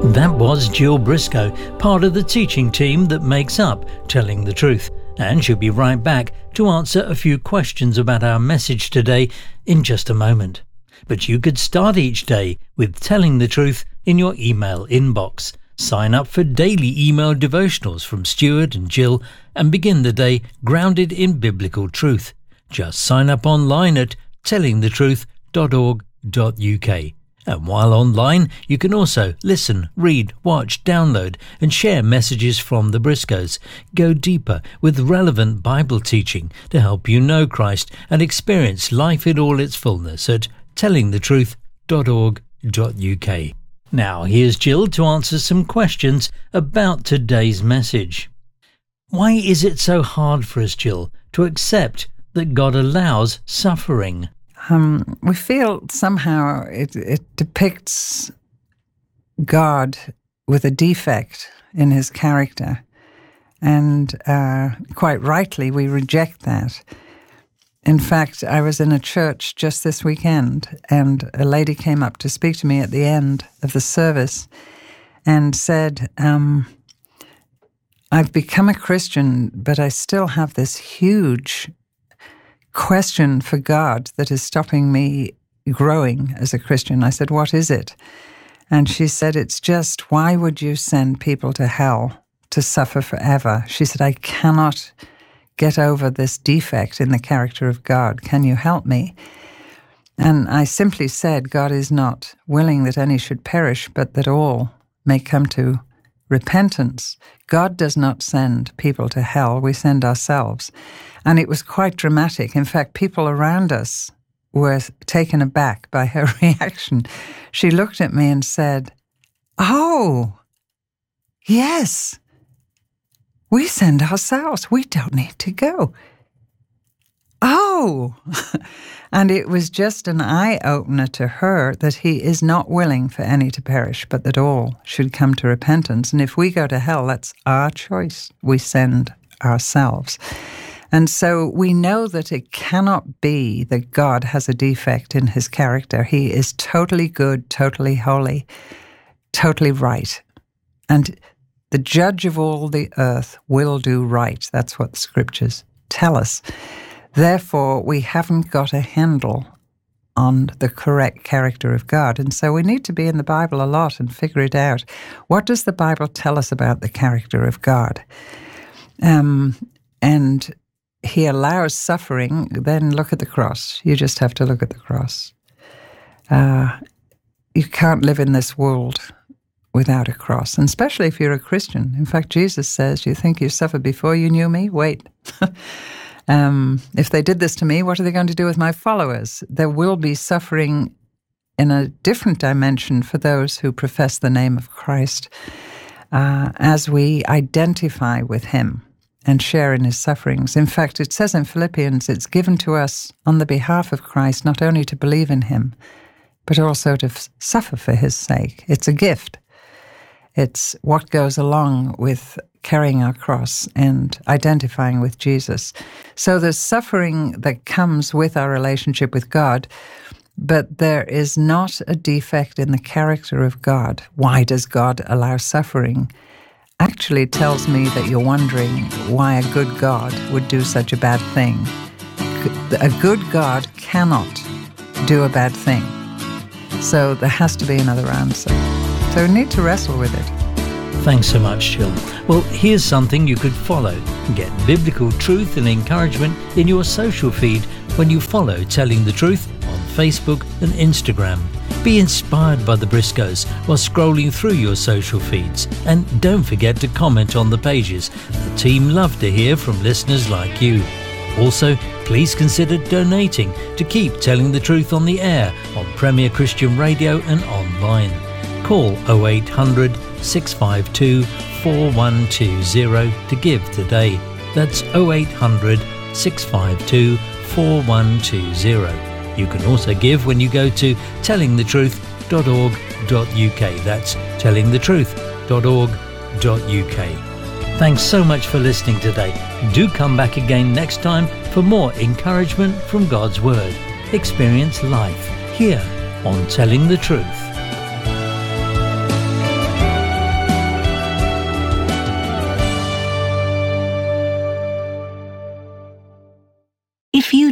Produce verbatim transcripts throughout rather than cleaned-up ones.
That was Jill Briscoe, part of the teaching team that makes up Telling the Truth, and she'll be right back to answer a few questions about our message today in just a moment. But you could start each day with Telling the Truth in your email inbox. Sign up for daily email devotionals from Stuart and Jill and begin the day grounded in biblical truth. Just sign up online at telling the truth dot org dot U K. And while online, you can also listen, read, watch, download and share messages from the Briscoes. Go deeper with relevant Bible teaching to help you know Christ and experience life in all its fullness at telling the truth dot org dot U K. Now here's Jill to answer some questions about today's message. Why is it so hard for us, Jill, to accept that God allows suffering? Um, we feel somehow it, it depicts God with a defect in his character. And uh, quite rightly, we reject that. In fact, I was in a church just this weekend, and a lady came up to speak to me at the end of the service and said, um, I've become a Christian, but I still have this huge question for God that is stopping me growing as a Christian. I said, what is it? And she said, it's just, why would you send people to hell to suffer forever? She said, I cannot get over this defect in the character of God. Can you help me? And I simply said, God is not willing that any should perish, but that all may come to repentance. God does not send people to hell. We send ourselves. And it was quite dramatic. In fact, people around us were taken aback by her reaction. She looked at me and said, oh, yes, we send ourselves. We don't need to go. Oh, and it was just an eye-opener to her that he is not willing for any to perish, but that all should come to repentance. And if we go to hell, that's our choice. We send ourselves. And so we know that it cannot be that God has a defect in his character. He is totally good, totally holy, totally right. And the judge of all the earth will do right. That's what the scriptures tell us. Therefore, we haven't got a handle on the correct character of God. And so we need to be in the Bible a lot and figure it out. What does the Bible tell us about the character of God? Um, and he allows suffering, then look at the cross. You just have to look at the cross. Uh, you can't live in this world without a cross, and especially if you're a Christian. In fact, Jesus says, you think you suffered before you knew me? Wait. Um, if they did this to me, what are they going to do with my followers? There will be suffering in a different dimension for those who profess the name of Christ uh, as we identify with him and share in his sufferings. In fact, it says in Philippians, it's given to us on the behalf of Christ not only to believe in him, but also to f- suffer for his sake. It's a gift. It's what goes along with carrying our cross and identifying with Jesus. So there's suffering that comes with our relationship with God, but there is not a defect in the character of God. Why does God allow suffering? Actually tells me that you're wondering why a good God would do such a bad thing. A good God cannot do a bad thing. So there has to be another answer. So we need to wrestle with it. Thanks so much, Jill. Well, here's something you could follow. Get biblical truth and encouragement in your social feed when you follow Telling the Truth on Facebook and Instagram. Be inspired by the Briscoes while scrolling through your social feeds. And don't forget to comment on the pages. The team love to hear from listeners like you. Also, please consider donating to keep Telling the Truth on the air on Premier Christian Radio and online. Call oh eight hundred, six five two, four one two zero to give today. That's oh eight hundred, six five two, four one two zero. You can also give when you go to telling the truth dot org dot U K. That's telling the truth dot org dot U K. Thanks so much for listening today. Do come back again next time for more encouragement from God's Word. Experience life here on Telling the Truth.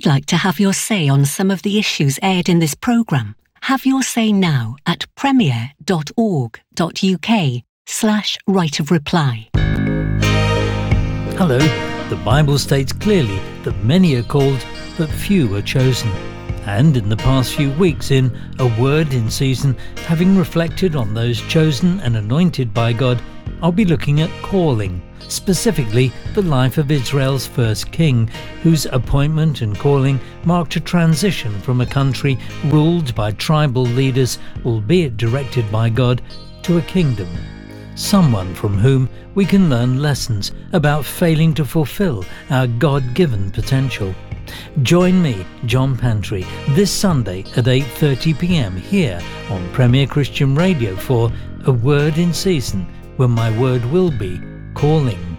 you'd like to have your say on some of the issues aired in this programme, have your say now at premier.org.uk slash right of reply. Hello. The Bible states clearly that many are called, but few are chosen. And in the past few weeks in A Word in Season, having reflected on those chosen and anointed by God, I'll be looking at calling, specifically the life of Israel's first king, whose appointment and calling marked a transition from a country ruled by tribal leaders, albeit directed by God, to a kingdom. Someone from whom we can learn lessons about failing to fulfill our God-given potential. Join me, John Pantry, this Sunday at eight thirty p m here on Premier Christian Radio for A Word in Season, when my word will be calling.